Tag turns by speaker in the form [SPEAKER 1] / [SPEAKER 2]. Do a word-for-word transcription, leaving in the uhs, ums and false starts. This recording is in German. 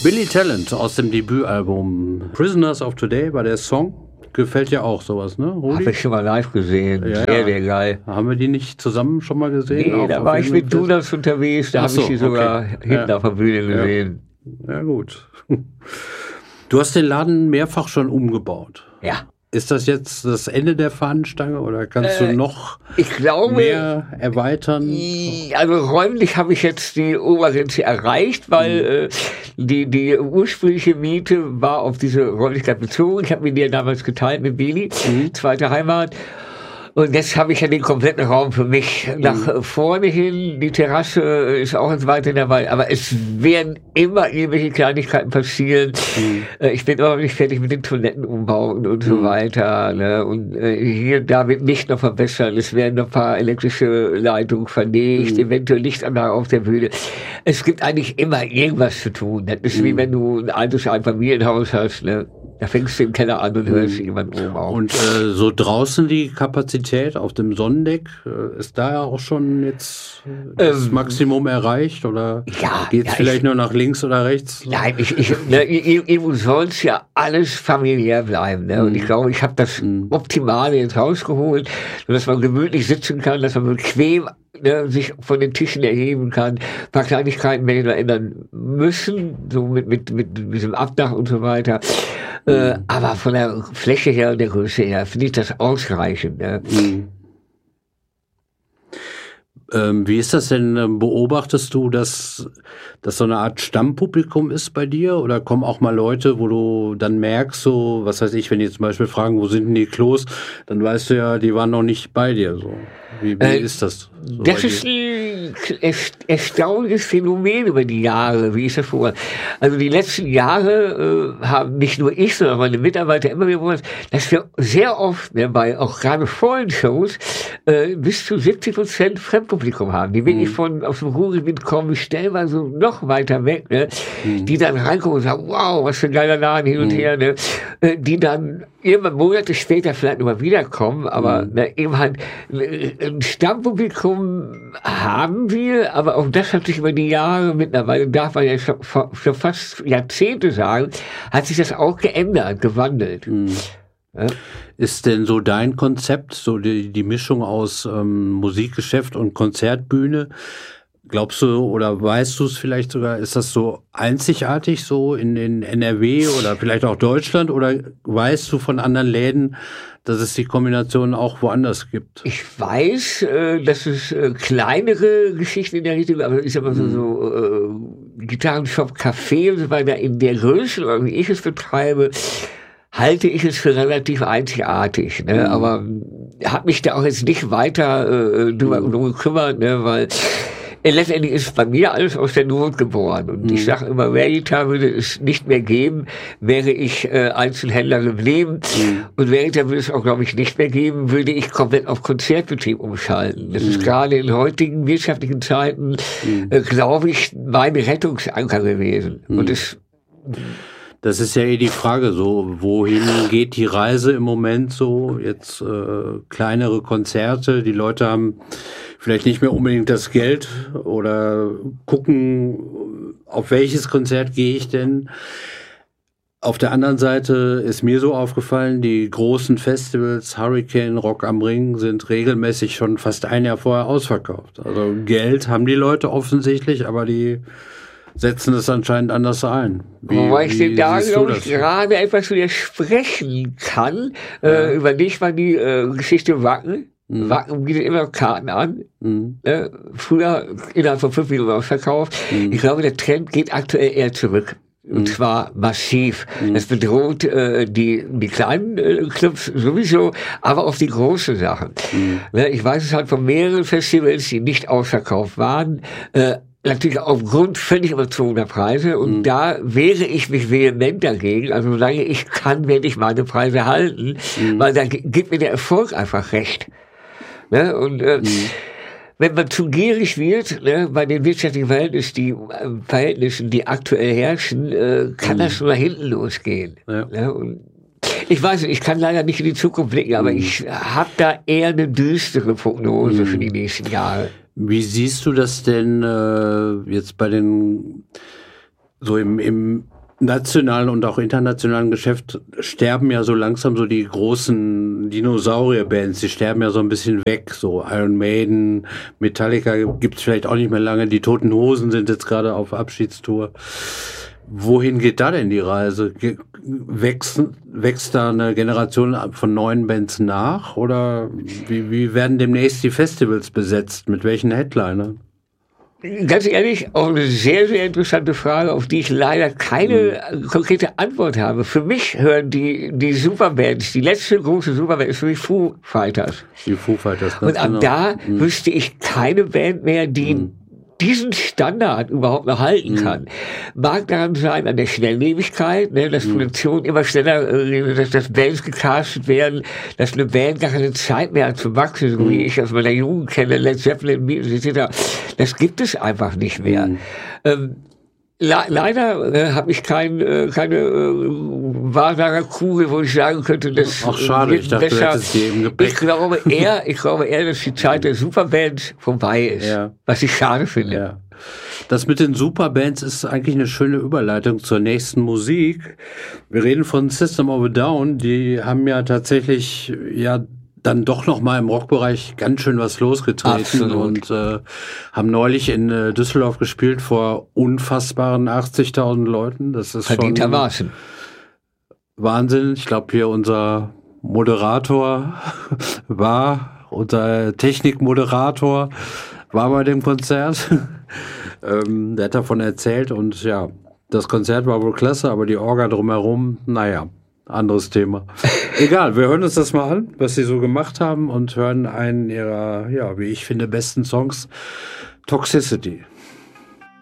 [SPEAKER 1] Billy Talent aus dem Debütalbum Prisoners of Today war der Song. Gefällt dir auch sowas, ne, Rudi?
[SPEAKER 2] Habe ich schon mal live gesehen.
[SPEAKER 1] Ja,
[SPEAKER 2] sehr,
[SPEAKER 1] ja.
[SPEAKER 2] sehr geil.
[SPEAKER 1] Haben wir die nicht zusammen schon mal gesehen?
[SPEAKER 2] Nee, da war ich mit Dunas unterwegs, da habe
[SPEAKER 1] so,
[SPEAKER 2] ich die sogar
[SPEAKER 1] okay.
[SPEAKER 2] hinten
[SPEAKER 1] ja.
[SPEAKER 2] auf der Bühne gesehen.
[SPEAKER 1] Ja. ja, gut. Du hast den Laden mehrfach schon umgebaut.
[SPEAKER 2] Ja.
[SPEAKER 1] Ist das jetzt das Ende der Fahnenstange oder kannst äh, du noch
[SPEAKER 2] ich glaube,
[SPEAKER 1] mehr erweitern?
[SPEAKER 2] Also räumlich habe ich jetzt die Obergrenze erreicht, weil mhm. äh, die, die ursprüngliche Miete war auf diese Räumlichkeit bezogen. Ich habe mir die ja damals geteilt mit Billy, mhm. zweite Heimat. Und jetzt habe ich ja den kompletten Raum für mich. Nach mhm. vorne hin, die Terrasse ist auch ins Weite dabei, aber es werden immer irgendwelche Kleinigkeiten passieren. Mhm. Ich bin immer noch nicht fertig mit den Toilettenumbauten und so mhm. weiter. Ne? Und äh, hier, da wird nicht noch verbessert. Es werden noch ein paar elektrische Leitungen verlegt, mhm. eventuell Lichtanlage auf der Bühne. Es gibt eigentlich immer irgendwas zu tun. Das ist mhm. wie wenn du ein altes Einfamilienhaus hast, ne? Da fängst du im Keller an und hörst mhm. jemand oben auf.
[SPEAKER 1] Und äh, so draußen die Kapazität auf dem Sonnendeck, äh, ist da ja auch schon jetzt das ähm, Maximum erreicht? Oder
[SPEAKER 2] ja,
[SPEAKER 1] geht's
[SPEAKER 2] ja,
[SPEAKER 1] vielleicht
[SPEAKER 2] ich,
[SPEAKER 1] nur nach links oder rechts?
[SPEAKER 2] Nein, ich, ich, ne, irgendwo soll es ja alles familiär bleiben. Ne? Mhm. Und ich glaube, ich habe das mhm. Optimale jetzt rausgeholt, dass man gemütlich sitzen kann, dass man bequem Ne, sich von den Tischen erheben kann. Ein paar Kleinigkeiten werden wir ändern müssen, so mit, mit, mit diesem Abdach und so weiter. Mhm. Äh, aber von der Fläche her und der Größe her finde ich das ausreichend. Ne?
[SPEAKER 1] Mhm. Ähm, wie ist das denn? Beobachtest du, dass das so eine Art Stammpublikum ist bei dir? Oder kommen auch mal Leute, wo du dann merkst, so, was weiß ich, wenn die zum Beispiel fragen, wo sind denn die Klos, dann weißt du ja, die waren noch nicht bei dir. So. Wie, wie äh, ist das? So
[SPEAKER 2] das ist ein erstaunliches Phänomen über die Jahre, wie ich das vor. Also die letzten Jahre äh, haben nicht nur ich, sondern meine Mitarbeiter immer wieder gesagt, dass wir sehr oft, ne, bei auch gerade vollen Shows, äh, bis zu siebzig Prozent Fremdpublikum haben, die wirklich mhm. von aus dem Ruhrgebiet kommen, stellenweise noch weiter weg, ne, mhm. die dann reinkommen und sagen, wow, was für ein geiler Laden hin und mhm. her, ne, äh, die dann irgendwann Monate später vielleicht nochmal wiederkommen, aber mhm. ne, eben halt ein Stammpublikum haben wir, aber auch das hat sich über die Jahre, mittlerweile darf man ja schon, schon fast Jahrzehnte sagen, hat sich das auch geändert, gewandelt.
[SPEAKER 1] Mhm. Ja. Ist denn so dein Konzept, so die, die Mischung aus ähm, Musikgeschäft und Konzertbühne, glaubst du oder weißt du es vielleicht sogar, ist das so einzigartig so in, in N R W oder vielleicht auch Deutschland, oder weißt du von anderen Läden, dass es die Kombination auch woanders gibt?
[SPEAKER 2] Ich weiß, äh, dass es äh, kleinere Geschichten in der Richtung, aber ich sag mal so, so äh, Gitarrenshop, Café und so weiter, in der Größe, wie ich es betreibe, halte ich es für relativ einzigartig, ne? Mhm. Aber habe mich da auch jetzt nicht weiter äh, drüber mhm. gekümmert, ne? Weil äh, letztendlich ist bei mir alles aus der Not geboren. Und mhm. ich sage immer, Veritas würde es nicht mehr geben, wäre ich äh, Einzelhändler geblieben. Mhm. Und Veritas würde es auch, glaube ich, nicht mehr geben, würde ich komplett auf Konzertbetrieb umschalten. Das mhm. ist gerade in heutigen wirtschaftlichen Zeiten, mhm. äh, glaube ich, mein Rettungsanker gewesen. Mhm. Und es
[SPEAKER 1] Das ist ja eh die Frage, so, wohin geht die Reise im Moment so? Jetzt äh, kleinere Konzerte, die Leute haben vielleicht nicht mehr unbedingt das Geld oder gucken, auf welches Konzert gehe ich denn? Auf der anderen Seite ist mir so aufgefallen, die großen Festivals, Hurricane, Rock am Ring, sind regelmäßig schon fast ein Jahr vorher ausverkauft. Also Geld haben die Leute offensichtlich, aber die setzen es anscheinend anders ein.
[SPEAKER 2] Wie, Wobei ich dir da, glaube ich, gerade etwas widersprechen kann. Ja. Äh, überleg mal die äh, Geschichte Wacken. Mhm. Wacken bietet immer noch Karten an. Mhm. Äh, früher innerhalb von fünf Minuten ausverkauft. Mhm. Ich glaube, der Trend geht aktuell eher zurück. Und mhm. zwar massiv. Mhm. Das bedroht äh, die die kleinen äh, Clubs sowieso, aber auch die großen Sachen. Mhm. Ne, ich weiß es halt von mehreren Festivals, die nicht ausverkauft waren, äh, natürlich aufgrund völlig überzogener Preise, und mhm. da wehre ich mich vehement dagegen. Also solange ich kann, werde ich meine Preise halten, mhm. weil da gibt mir der Erfolg einfach recht. Ne? Und äh, mhm. wenn man zu gierig wird, ne, bei den wirtschaftlichen Verhältnissen, die, äh, Verhältnissen, die aktuell herrschen, äh, kann mhm. das schon nach hinten losgehen. Ja. Ne? Und ich weiß nicht, ich kann leider nicht in die Zukunft blicken, aber mhm. ich habe da eher eine düstere Prognose mhm. für die nächsten Jahre.
[SPEAKER 1] Wie siehst du das denn äh, jetzt bei den, so im, im nationalen und auch internationalen Geschäft sterben ja so langsam so die großen Dinosaurier-Bands, die sterben ja so ein bisschen weg, so Iron Maiden, Metallica gibt's vielleicht auch nicht mehr lange, die Toten Hosen sind jetzt gerade auf Abschiedstour. Wohin geht da denn die Reise? Wächst, wächst da eine Generation von neuen Bands nach oder wie, wie werden demnächst die Festivals besetzt? Mit welchen Headlinern?
[SPEAKER 2] Ganz ehrlich, auch eine sehr, sehr interessante Frage, auf die ich leider keine mhm. konkrete Antwort habe. Für mich hören die, die Superbands, die letzte große Superband ist für mich Foo Fighters.
[SPEAKER 1] Die Foo Fighters,
[SPEAKER 2] ganz Und ab genau. da mhm. wüsste ich keine Band mehr, die mhm. diesen Standard überhaupt noch halten kann. Mhm. Mag daran sein, an der Schnelllebigkeit, ne, dass mhm. Produktionen immer schneller, äh, dass, dass Bands gecastet werden, dass eine Band gar keine Zeit mehr hat zu wachsen, so mhm. wie ich aus meiner Jugend kenne, Led Zeppelin, et cetera. Das gibt es einfach nicht mehr. Mhm. Ähm, Le leider äh, habe ich kein, äh, keine äh, Wahrsagerkugel, wo ich sagen könnte, dass
[SPEAKER 1] Ach, schade, ich dachte, besser. Du hättest die im Gepäck.
[SPEAKER 2] Ich glaube eher, ich glaube eher, dass die Zeit der Superbands vorbei ist, ja. was ich schade finde.
[SPEAKER 1] Ja. Das mit den Superbands ist eigentlich eine schöne Überleitung zur nächsten Musik. Wir reden von System of a Down, die haben ja tatsächlich ja dann doch noch mal im Rockbereich ganz schön was losgetreten. Absolut. Und äh, haben neulich in äh, Düsseldorf gespielt vor unfassbaren achtzigtausend Leuten. Das ist
[SPEAKER 2] verdienter Wahnsinn.
[SPEAKER 1] Wahnsinn. Ich glaube, hier unser Moderator war, unser Technikmoderator war bei dem Konzert. ähm, der hat davon erzählt und ja, das Konzert war wohl klasse, aber die Orga drumherum, naja. Anderes Thema. Egal, wir hören uns das mal an, was sie so gemacht haben und hören einen ihrer, ja, wie ich finde, besten Songs, Toxicity.